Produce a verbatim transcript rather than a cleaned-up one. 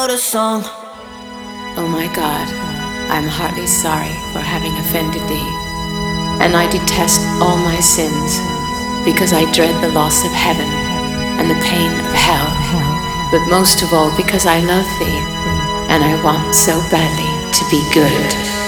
A song. Oh my God, I'm heartily sorry for having offended thee, and I detest all my sins, because I dread the loss of heaven and the pain of hell, but most of all because I love thee, and I want so badly to be good.